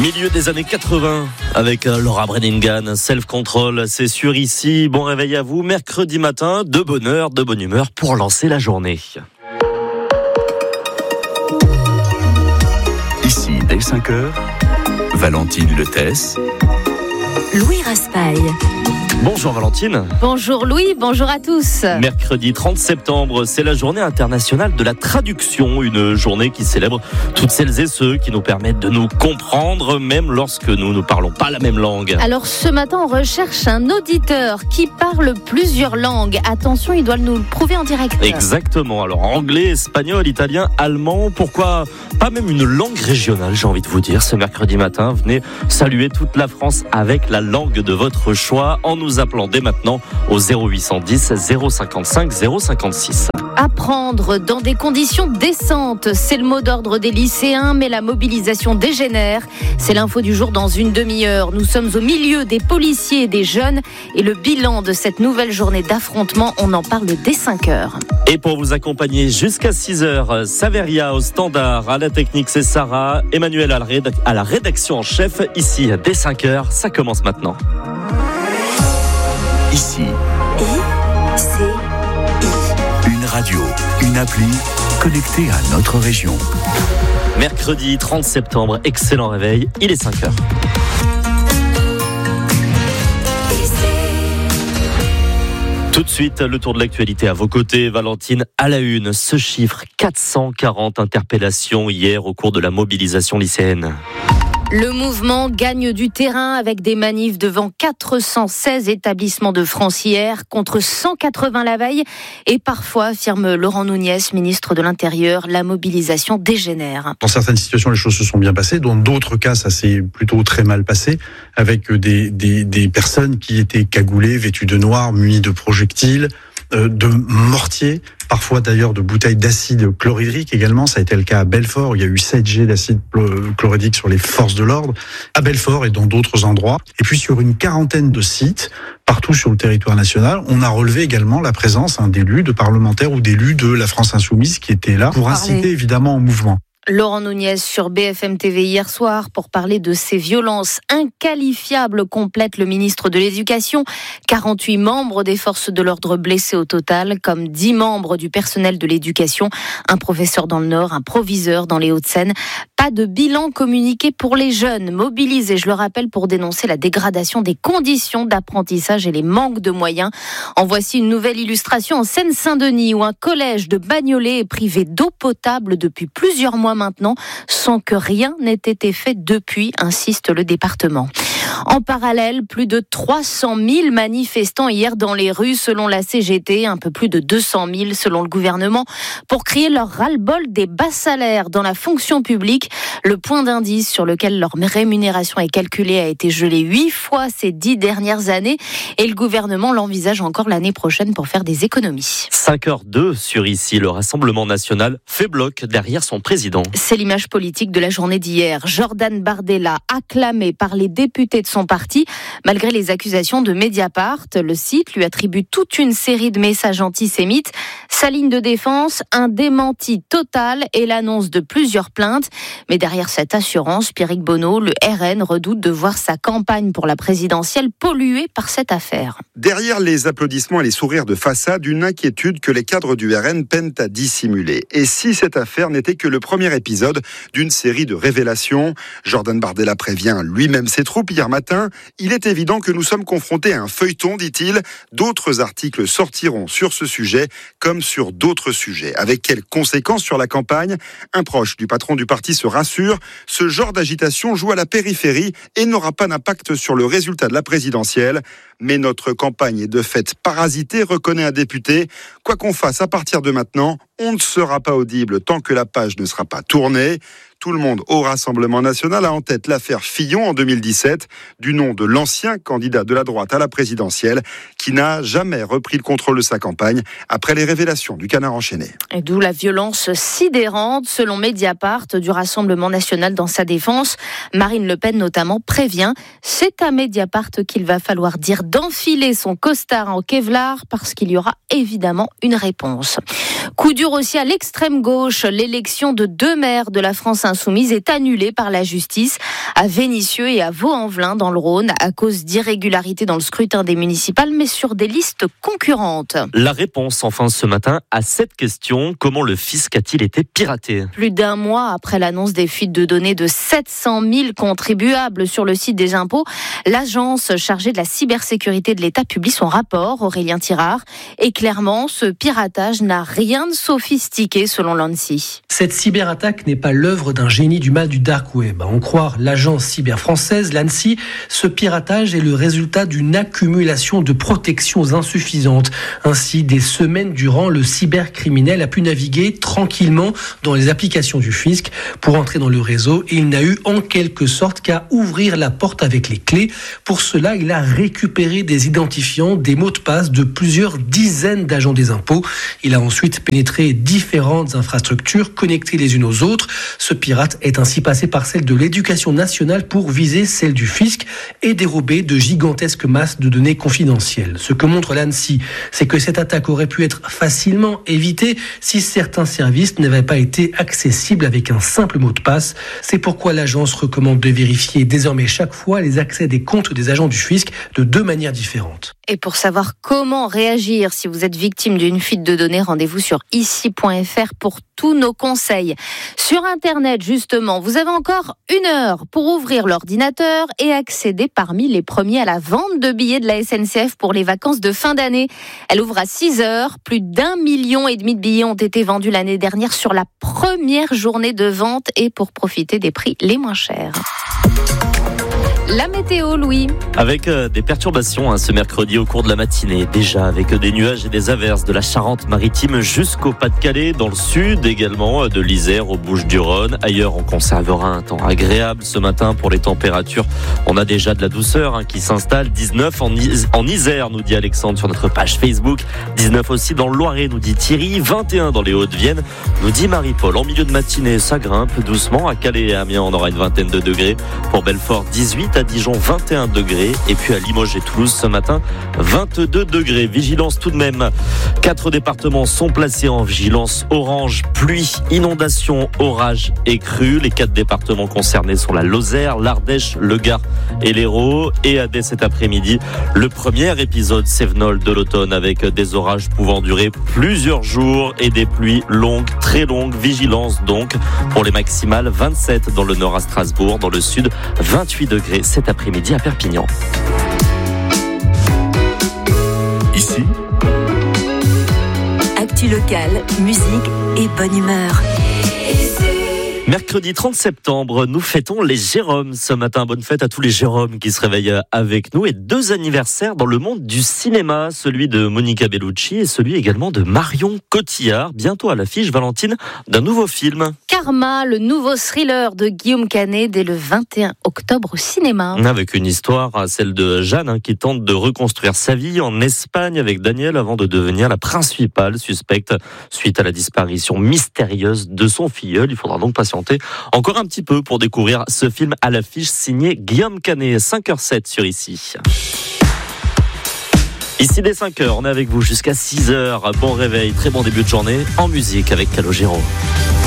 Milieu des années 80 avec Laura Branigan, Self Control, c'est sûr ici. Bon réveil à vous, mercredi matin, de bonne heure, de bonne humeur pour lancer la journée. Ici, dès 5h, Valentine Letès, Louis Raspail. Bonjour Valentine. Bonjour Louis, bonjour à tous. Mercredi 30 septembre, c'est la journée internationale de la traduction, une journée qui célèbre toutes celles et ceux qui nous permettent de nous comprendre, même lorsque nous ne parlons pas la même langue. Alors ce matin, on recherche un auditeur qui parle plusieurs langues. Attention, il doit nous le prouver en direct. Exactement, alors anglais, espagnol, italien, allemand, pourquoi pas même une langue régionale, j'ai envie de vous dire. Ce mercredi matin, venez saluer toute la France avec la langue de votre choix en nous appelant dès maintenant au 0810 055 056. Apprendre dans des conditions décentes, c'est le mot d'ordre des lycéens, mais la mobilisation dégénère. C'est l'info du jour dans une demi-heure. Nous sommes au milieu des policiers et des jeunes et le bilan de cette nouvelle journée d'affrontement, on en parle dès 5h. Et pour vous accompagner jusqu'à 6h, Saveria au standard, à la technique c'est Sarah, Emmanuel à la rédaction en chef, ici dès 5h, ça commence maintenant. ici, une radio, une appli connectée à notre région. Mercredi 30 septembre, excellent réveil, il est 5h. Tout de suite, le tour de l'actualité à vos côtés. Valentine, à la une, ce chiffre, 440 interpellations hier au cours de la mobilisation lycéenne. Le mouvement gagne du terrain avec des manifs devant 416 établissements de France hier, contre 180 la veille. Et parfois, affirme Laurent Nunez, ministre de l'Intérieur, la mobilisation dégénère. Dans certaines situations, les choses se sont bien passées. Dans d'autres cas, ça s'est plutôt très mal passé, avec des personnes qui étaient cagoulées, vêtues de noir, munies de projectiles, de mortiers, parfois d'ailleurs de bouteilles d'acide chlorhydrique également. Ça a été le cas à Belfort, il y a eu 7 jets d'acide chlorhydrique sur les forces de l'ordre, à Belfort et dans d'autres endroits. Et puis sur une quarantaine de sites, partout sur le territoire national, on a relevé également la présence d'élus, de parlementaires ou d'élus de la France Insoumise qui étaient là pour inciter évidemment au mouvement. Laurent Nunez sur BFM TV hier soir pour parler de ces violences inqualifiables, complète le ministre de l'Éducation. 48 membres des forces de l'ordre blessés au total, comme 10 membres du personnel de l'éducation, un professeur dans le Nord, un proviseur dans les Hauts-de-Seine. Pas de bilan communiqué pour les jeunes mobilisés, je le rappelle, pour dénoncer la dégradation des conditions d'apprentissage et les manques de moyens. En voici une nouvelle illustration en Seine-Saint-Denis où un collège de Bagnolet est privé d'eau potable depuis plusieurs mois maintenant, sans que rien n'ait été fait depuis, insiste le département. En parallèle, plus de 300 000 manifestants hier dans les rues selon la CGT, un peu plus de 200 000 selon le gouvernement, pour crier leur ras-le-bol des bas salaires dans la fonction publique. Le point d'indice sur lequel leur rémunération est calculée a été gelé 8 fois ces 10 dernières années et le gouvernement l'envisage encore l'année prochaine pour faire des économies. 5h02 sur ici, le Rassemblement national fait bloc derrière son président. C'est l'image politique de la journée d'hier. Jordan Bardella, acclamé par les députés de son parti, malgré les accusations de Mediapart. Le site lui attribue toute une série de messages antisémites. Sa ligne de défense, un démenti total et l'annonce de plusieurs plaintes. Mais derrière cette assurance, Pierrick Bonneau, le RN, redoute de voir sa campagne pour la présidentielle polluée par cette affaire. Derrière les applaudissements et les sourires de façade, une inquiétude que les cadres du RN peinent à dissimuler. Et si cette affaire n'était que le premier épisode d'une série de révélations, Jordan Bardella prévient lui-même ses troupes hier matin. Il est évident que nous sommes confrontés à un feuilleton, dit-il. D'autres articles sortiront sur ce sujet, comme sur d'autres sujets. Avec quelles conséquences sur la campagne ? Un proche du patron du parti se rassure, ce genre d'agitation joue à la périphérie et n'aura pas d'impact sur le résultat de la présidentielle. Mais notre campagne est de fait parasitée, reconnaît un député. Quoi qu'on fasse à partir de maintenant, on ne sera pas audible tant que la page ne sera pas tournée. Tout le monde au Rassemblement national a en tête l'affaire Fillon en 2017, du nom de l'ancien candidat de la droite à la présidentielle, qui n'a jamais repris le contrôle de sa campagne après les révélations du Canard enchaîné. Et d'où la violence sidérante, selon Mediapart, du Rassemblement national dans sa défense. Marine Le Pen notamment prévient, c'est à Mediapart qu'il va falloir dire d'enfiler son costard en Kevlar parce qu'il y aura évidemment une réponse. Coup dur aussi à l'extrême gauche, l'élection de 2 maires de la France Insoumise est annulé par la justice à Vénissieux et à Vaux-en-Velin dans le Rhône à cause d'irrégularités dans le scrutin des municipales, mais sur des listes concurrentes. La réponse enfin ce matin à cette question, comment le fisc a-t-il été piraté ? Plus d'un mois après l'annonce des fuites de données de 700 000 contribuables sur le site des impôts, l'agence chargée de la cybersécurité de l'État publie son rapport, Aurélien Tirard. Et clairement, ce piratage n'a rien de sophistiqué selon l'ANSSI. Cette cyberattaque n'est pas l'œuvre d'un génie du mal du dark web. À en croire l'agence cyber française, l'ANSSI, ce piratage est le résultat d'une accumulation de protections insuffisantes. Ainsi, des semaines durant, le cybercriminel a pu naviguer tranquillement dans les applications du fisc pour entrer dans le réseau et il n'a eu en quelque sorte qu'à ouvrir la porte avec les clés. Pour cela, il a récupéré des identifiants, des mots de passe de plusieurs dizaines d'agents des impôts. Il a ensuite pénétré différentes infrastructures connectées les unes aux autres. Ce pirate est ainsi passé par celle de l'Éducation nationale pour viser celle du fisc et dérober de gigantesques masses de données confidentielles. Ce que montre l'ANSSI, c'est que cette attaque aurait pu être facilement évitée si certains services n'avaient pas été accessibles avec un simple mot de passe. C'est pourquoi l'agence recommande de vérifier désormais chaque fois les accès des comptes des agents du fisc de 2 manières différentes. Et pour savoir comment réagir si vous êtes victime d'une fuite de données, rendez-vous sur ici.fr pour tous nos conseils. Sur Internet, justement, vous avez encore 1 heure pour ouvrir l'ordinateur et accéder parmi les premiers à la vente de billets de la SNCF pour les vacances de fin d'année. Elle ouvre à 6h. Plus d'1,5 million de billets ont été vendus l'année dernière sur la première journée de vente et pour profiter des prix les moins chers. La météo, Louis. Avec des perturbations ce mercredi au cours de la matinée, déjà avec des nuages et des averses de la Charente-Maritime jusqu'au Pas-de-Calais, dans le sud également, de l'Isère aux Bouches-du-Rhône. Ailleurs, on conservera un temps agréable ce matin pour les températures. On a déjà de la douceur qui s'installe. 19 en Isère, nous dit Alexandre sur notre page Facebook. 19 aussi dans le Loiret, nous dit Thierry. 21 dans les Hauts-de-Vienne, nous dit Marie-Paul. En milieu de matinée, ça grimpe doucement. À Calais et Amiens, on aura une vingtaine de degrés. Pour Belfort, 18. À Dijon, 21 degrés. Et puis à Limoges et Toulouse ce matin, 22 degrés. Vigilance tout de même. 4 départements sont placés en vigilance orange, pluie, inondation, orage et crue. Les 4 départements concernés sont la Lozère, l'Ardèche, le Gard et l'Hérault. Et dès cet après-midi, le premier épisode cévenol de l'automne avec des orages pouvant durer plusieurs jours et des pluies longues, très longues. Vigilance donc pour les maximales, 27 dans le nord à Strasbourg, dans le sud, 28 degrés cet après-midi à Perpignan. Ici, actu locale, musique et bonne humeur. Mercredi 30 septembre, nous fêtons les Jérômes ce matin. Bonne fête à tous les Jérômes qui se réveillent avec nous. Et 2 anniversaires dans le monde du cinéma, celui de Monica Bellucci et celui également de Marion Cotillard. Bientôt à l'affiche, Valentine, d'un nouveau film. Karma, le nouveau thriller de Guillaume Canet dès le 21 octobre au cinéma. Avec une histoire, celle de Jeanne, qui tente de reconstruire sa vie en Espagne avec Daniel avant de devenir la principale suspecte suite à la disparition mystérieuse de son filleul. Il faudra donc patienter encore un petit peu pour découvrir ce film à l'affiche signé Guillaume Canet. 5h07 sur Ici. Ici dès 5h, on est avec vous jusqu'à 6h. Bon réveil, très bon début de journée en musique avec Calogero.